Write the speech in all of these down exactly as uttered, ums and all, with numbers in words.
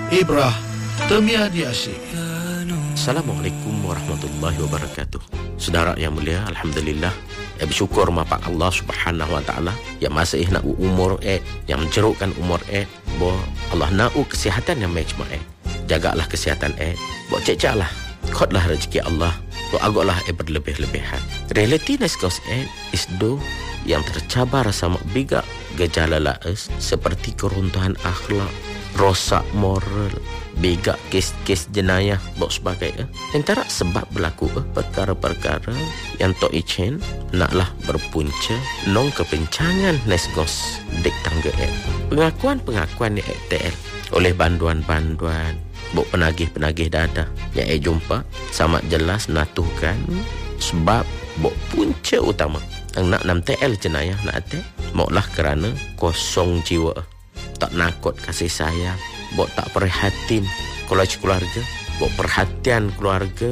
Ibrah Temia di Asyik. Assalamualaikum warahmatullahi wabarakatuh. Saudara yang mulia, alhamdulillah, saya bersyukur mapak Allah Subhanahu wa taala yang masih nak umur eh yang mencerukkan umur eh bo Allah nak kesihatan yang macam eh. Jagalah kesihatan eh. Bo cecaklah. Khotlah rezeki Allah. Bo agaklah eh berlebih-lebihan. Realiti neskos eh isdo yang tercabar sama biga gejala laes seperti keruntuhan akhlak, rosak moral, bega kes-kes jenayah bok sebagai eh. Antara sebab berlaku eh, perkara-perkara yang tok ichen naklah berpunca nong kepencangan nesgos dek tangga eh. Pengakuan-pengakuan ni E T L oleh banduan-banduan bok penagih-penagih dada yang eh jumpa sama jelas natuhkan sebab bok punca utama yang nak enam T L jenayah nak ate moklah kerana kosong jiwa, tak nakut kasih sayang, bok tak perhatian keluarga, bok perhatian keluarga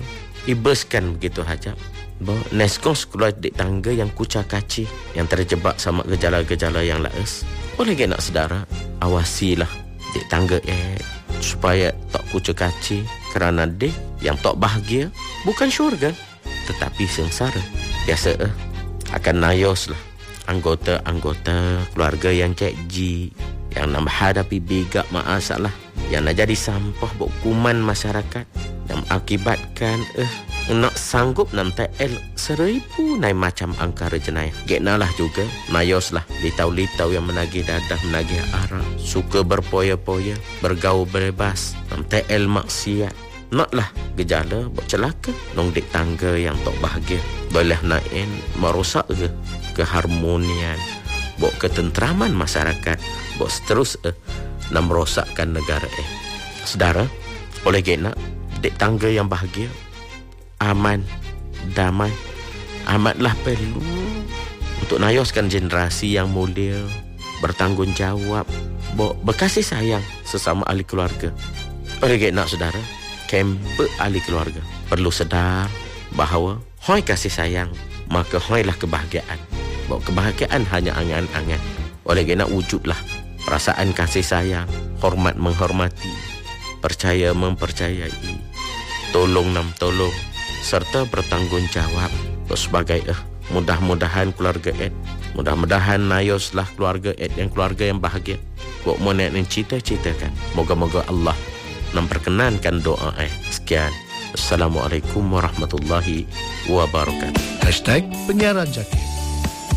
ibeskan begitu saja. Bok neskos keluarga di tangga yang kucak kaci, yang terjebak sama gejala-gejala yang laes. Oleh nak saudara, awasilah di tangga eh supaya tak kucak kaci, kerana dek yang tak bahagia bukan syurga tetapi sengsara. Biasa eh akan nayos lah anggota-anggota keluarga yang kekji, yang nak menghadapi bigak masalah, yang nak jadi sampah buat kuman masyarakat, yang mengakibatkan eh nak sanggup enam T L seribu nai macam angkara jenayah. Geknalah juga nayos lah litau-litau yang menagih dadah, menagih arak, suka berpoya-poya, bergaul bebas, enam T L maksiat. Naklah gejala buat celaka nong dek tangga yang tak bahagia. Boleh nain merosak ke keharmonian, buat ketenteraman masyarakat, buat seterus eh, nak merosakkan negara eh. Saudara, oleh kena dek tangga yang bahagia, aman, damai, amatlah perlu untuk nayoskan generasi yang mulia, bertanggungjawab, buat berkasih sayang sesama ahli keluarga. Oleh kena saudara, kempe ahli keluarga perlu sedar bahawa hoi kasih sayang, maka hoilah kebahagiaan. Bahawa kebahagiaan hanya angan-angan. Oleh kerana wujudlah perasaan kasih sayang, hormat menghormati, percaya mempercayai, tolong nam tolong, serta bertanggungjawab sebagai eh mudah-mudahan keluarga eh, mudah-mudahan nayoslah keluarga eh yang keluarga yang bahagia. Buat monet yang cita-citakan, moga-moga Allah memperkenankan doa eh. Sekian. Assalamualaikum warahmatullahi wabarakatuh. Hashtag Penyiaran Zakir.